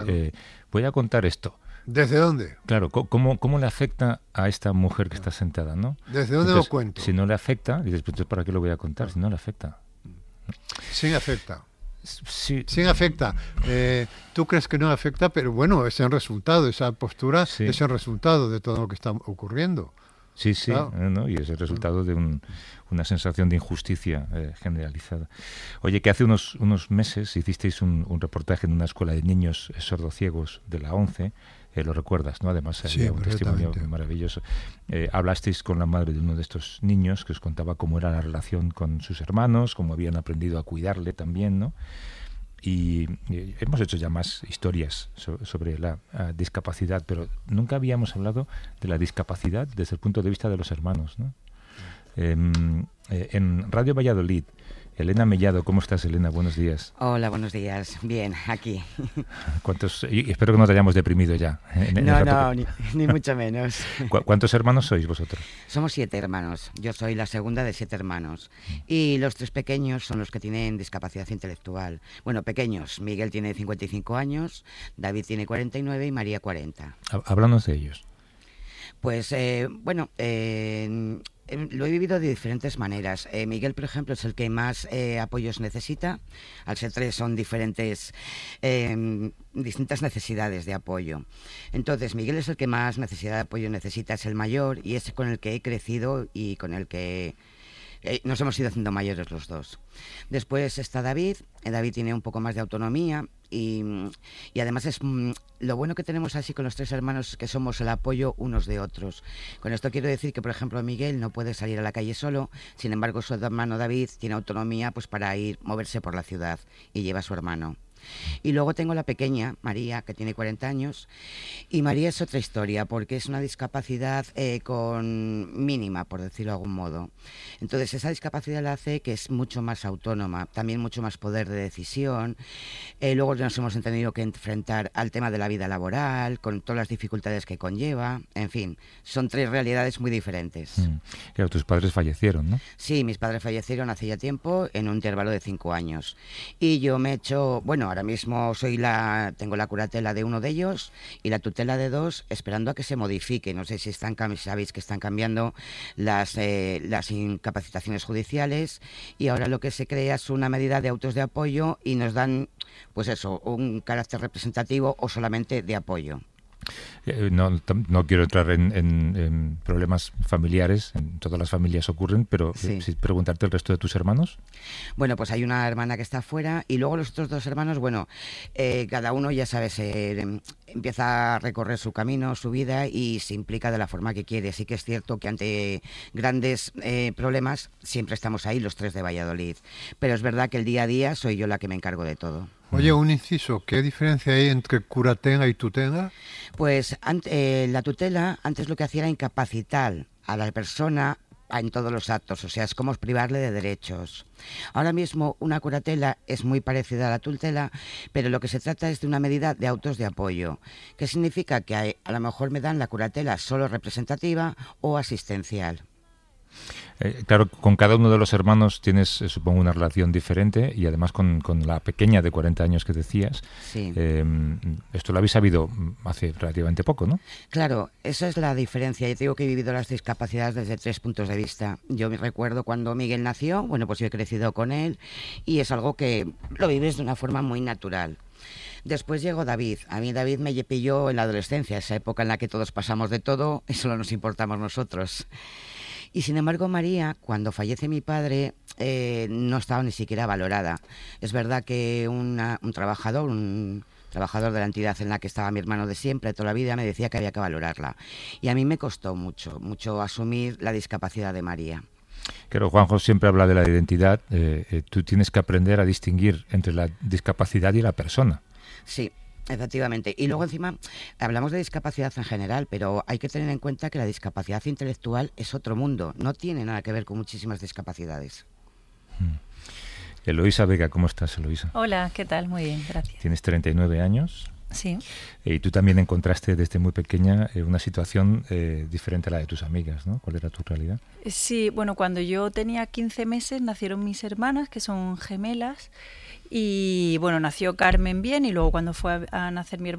voy a contar esto. ¿Desde dónde? Claro, ¿cómo le afecta a esta mujer que está sentada, ¿no? ¿Desde dónde lo cuento? Si no le afecta, dices, pues ¿para qué lo voy a contar? Si no le afecta. Sí afecta. Sí. Sí afecta. Tú crees que no afecta, pero bueno, es el resultado, esa postura es el resultado de todo lo que está ocurriendo. Sí, Claro. ¿no? Y es el resultado de una sensación de injusticia generalizada. Oye, que hace unos meses hicisteis un reportaje en una escuela de niños sordociegos de la ONCE, lo recuerdas, ¿no? Además, había un testimonio maravilloso. Hablasteis con la madre de uno de estos niños que os contaba cómo era la relación con sus hermanos, cómo habían aprendido a cuidarle también, ¿no? Y hemos hecho ya más historias sobre la discapacidad, pero nunca habíamos hablado de la discapacidad desde el punto de vista de los hermanos, ¿no? En Radio Valladolid, Elena Mellado, ¿cómo estás, Elena? Buenos días. Hola, buenos días. Bien, aquí. Y espero que no te hayamos deprimido ya. No, ni mucho menos. ¿Cuántos hermanos sois vosotros? Somos 7 hermanos. Yo soy la segunda de 7 hermanos. Y los 3 pequeños son los que tienen discapacidad intelectual. Bueno, pequeños. Miguel tiene 55 años, David tiene 49 y María 40. Háblanos de ellos. Pues, lo he vivido de diferentes maneras. Miguel, por ejemplo, es el que más apoyos necesita. Al ser 3 son distintas necesidades de apoyo. Entonces, Miguel es el que más necesidad de apoyo necesita, es el mayor y es con el que he crecido y con el que nos hemos ido haciendo mayores los dos. Después está David. David tiene un poco más de autonomía y además es lo bueno que tenemos así con los 3 hermanos, que somos el apoyo unos de otros. Con esto quiero decir que, por ejemplo, Miguel no puede salir a la calle solo, sin embargo su hermano David tiene autonomía pues para moverse por la ciudad y lleva a su hermano. Y luego tengo la pequeña, María, que tiene 40 años, y María es otra historia, porque es una discapacidad con mínima, por decirlo de algún modo. Entonces, esa discapacidad la hace que es mucho más autónoma, también mucho más poder de decisión. Luego nos hemos tenido que enfrentar al tema de la vida laboral, con todas las dificultades que conlleva. En fin, son 3 realidades muy diferentes. Claro, tus padres fallecieron, ¿no? Sí, mis padres fallecieron hace ya tiempo, en un intervalo de 5 años. Y yo me he hecho, bueno, ahora mismo tengo la curatela de uno de ellos y la tutela de 2, esperando a que se modifique. No sé si sabéis que están cambiando las incapacitaciones judiciales y ahora lo que se crea es una medida de autos de apoyo y nos dan, pues eso, un carácter representativo o solamente de apoyo. No quiero entrar en problemas familiares, en todas las familias ocurren, pero sí. Preguntarte el resto de tus hermanos. Bueno, pues hay una hermana que está afuera y luego los otros 2 hermanos, bueno, cada uno, ya sabes, empieza a recorrer su camino, su vida y se implica de la forma que quiere. Sí que es cierto que ante grandes problemas siempre estamos ahí los 3 de Valladolid, pero es verdad que el día a día soy yo la que me encargo de todo. Oye, un inciso, ¿qué diferencia hay entre curatela y tutela? Pues la tutela antes lo que hacía era incapacitar a la persona en todos los actos, o sea, es como privarle de derechos. Ahora mismo una curatela es muy parecida a la tutela, pero lo que se trata es de una medida de autos de apoyo, que significa que a lo mejor me dan la curatela solo representativa o asistencial. Claro, con cada uno de los hermanos tienes, supongo, una relación diferente y además con la pequeña de 40 años que decías. Sí. Esto lo habéis sabido hace relativamente poco, ¿no? Claro, esa es la diferencia. Yo digo que he vivido las discapacidades desde 3 puntos de vista. Yo me recuerdo cuando Miguel nació, bueno, pues yo he crecido con él y es algo que lo vives de una forma muy natural. Después llegó David. A mí David me pilló en la adolescencia, esa época en la que todos pasamos de todo y solo nos importamos nosotros. Y sin embargo María, cuando fallece mi padre, no estaba ni siquiera valorada. Es verdad que un trabajador de la entidad en la que estaba mi hermano de siempre, toda la vida, me decía que había que valorarla. Y a mí me costó mucho asumir la discapacidad de María. Claro, Juanjo siempre habla de la identidad. Tú tienes que aprender a distinguir entre la discapacidad y la persona. Sí. Efectivamente. Y luego encima hablamos de discapacidad en general, pero hay que tener en cuenta que la discapacidad intelectual es otro mundo. No tiene nada que ver con muchísimas discapacidades. Eloísa Vega, ¿cómo estás, Eloísa? Hola, ¿qué tal? Muy bien, gracias. Tienes 39 años. Sí. Y tú también encontraste desde muy pequeña una situación diferente a la de tus amigas, ¿no? ¿Cuál era tu realidad? Sí, bueno, cuando yo tenía 15 meses nacieron mis hermanas, que son gemelas, y bueno, nació Carmen bien y luego cuando fue a nacer mi hermana